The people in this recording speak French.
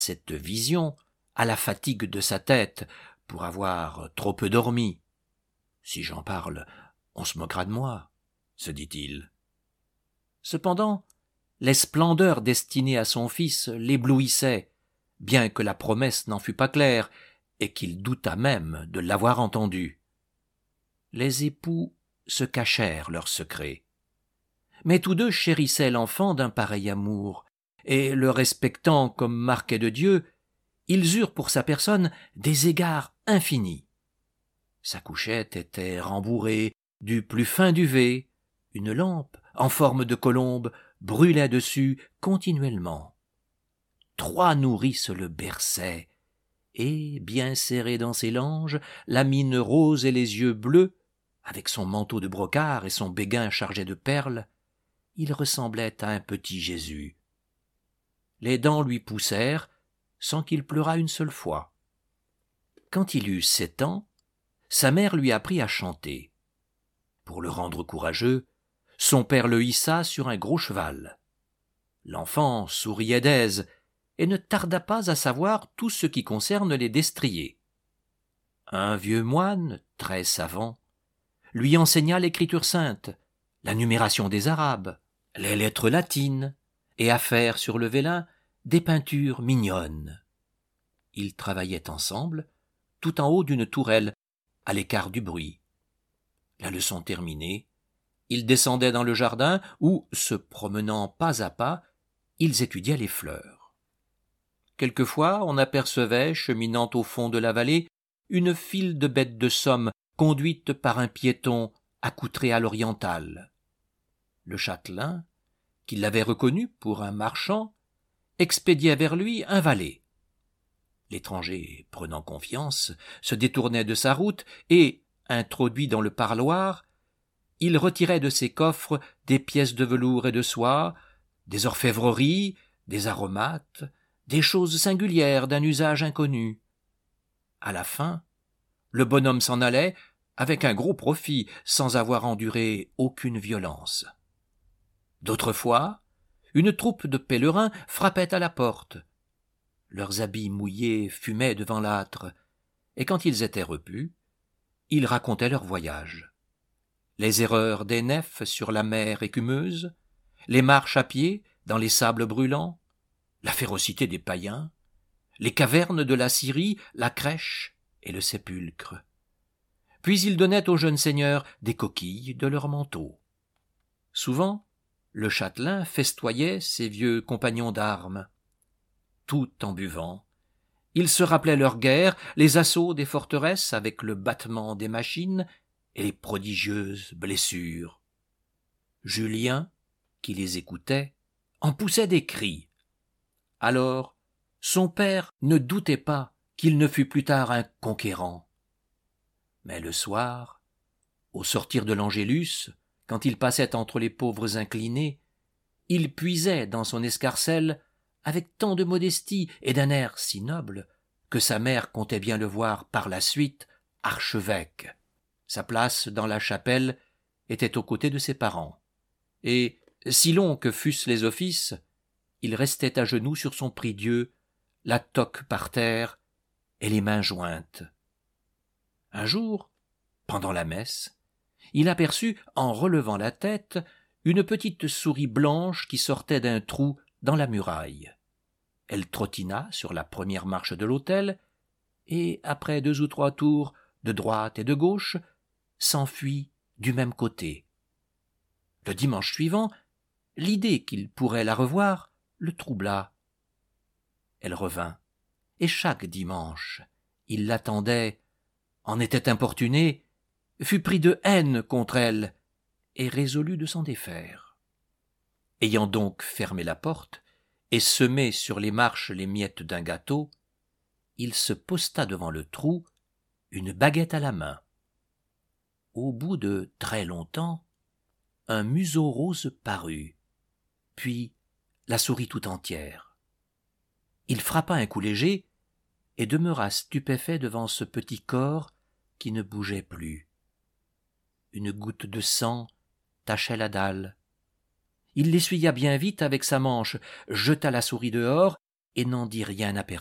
cette vision à la fatigue de sa tête pour avoir trop peu dormi. Si j'en parle, on se moquera de moi, se dit-il. Cependant, les splendeurs destinées à son fils l'éblouissaient, bien que la promesse n'en fût pas claire, et qu'il doutât même de l'avoir entendue. Les époux se cachèrent leurs secrets. Mais tous deux chérissaient l'enfant d'un pareil amour, et le respectant comme marquet de Dieu, ils eurent pour sa personne des égards infinis. Sa couchette était rembourrée du plus fin duvet, une lampe, en forme de colombe, brûlait dessus continuellement. 3 nourrices le berçaient, et, bien serré dans ses langes, la mine rose et les yeux bleus, avec son manteau de brocart et son béguin chargé de perles, il ressemblait à un petit Jésus. Les dents lui poussèrent, sans qu'il pleurât une seule fois. Quand il eut 7 ans, sa mère lui apprit à chanter. Pour le rendre courageux, son père le hissa sur un gros cheval. L'enfant souriait d'aise et ne tarda pas à savoir tout ce qui concerne les destriers. Un vieux moine, très savant, lui enseigna l'écriture sainte, la numération des Arabes, les lettres latines, et à faire sur le vélin des peintures mignonnes. Ils travaillaient ensemble, tout en haut d'une tourelle, à l'écart du bruit. La leçon terminée, ils descendaient dans le jardin où, se promenant pas à pas, ils étudiaient les fleurs. Quelquefois, on apercevait, cheminant au fond de la vallée, une file de bêtes de somme conduite par un piéton accoutré à l'orientale. Le châtelain, qui l'avait reconnu pour un marchand, expédiait vers lui un valet. L'étranger, prenant confiance, se détournait de sa route et, introduit dans le parloir, il retirait de ses coffres des pièces de velours et de soie, des orfèvreries, des aromates, des choses singulières d'un usage inconnu. À la fin, le bonhomme s'en allait avec un gros profit, sans avoir enduré aucune violence. D'autres fois, une troupe de pèlerins frappait à la porte. Leurs habits mouillés fumaient devant l'âtre, et quand ils étaient repus, ils racontaient leur voyage. Les erreurs des nefs sur la mer écumeuse, les marches à pied dans les sables brûlants, la férocité des païens, les cavernes de la Syrie, la crèche et le sépulcre. Puis ils donnaient aux jeunes seigneurs des coquilles de leurs manteaux. Souvent, le châtelain festoyait ses vieux compagnons d'armes. Tout en buvant, ils se rappelaient leurs guerres, les assauts des forteresses avec le battement des machines et les prodigieuses blessures. Julien, qui les écoutait, en poussait des cris. Alors, son père ne doutait pas qu'il ne fût plus tard un conquérant. Mais le soir, au sortir de l'Angélus, quand il passait entre les pauvres inclinés, il puisait dans son escarcelle avec tant de modestie et d'un air si noble que sa mère comptait bien le voir par la suite archevêque. Sa place dans la chapelle était aux côtés de ses parents, et, si longs que fussent les offices, il restait à genoux sur son prie-dieu, la toque par terre et les mains jointes. Un jour, pendant la messe, il aperçut, en relevant la tête, une petite souris blanche qui sortait d'un trou dans la muraille. Elle trottina sur la première marche de l'autel, et, après 2 ou 3 tours de droite et de gauche, s'enfuit du même côté. Le dimanche suivant, l'idée qu'il pourrait la revoir le troubla. Elle revint, et chaque dimanche, il l'attendait, en était importuné, fut pris de haine contre elle, et résolut de s'en défaire. Ayant donc fermé la porte, et semé sur les marches les miettes d'un gâteau, il se posta devant le trou, une baguette à la main. Au bout de très longtemps, un museau rose parut, puis la souris tout entière. Il frappa un coup léger, et demeura stupéfait devant ce petit corps qui ne bougeait plus. Une goutte de sang tachait la dalle. Il l'essuya bien vite avec sa manche, jeta la souris dehors et n'en dit rien à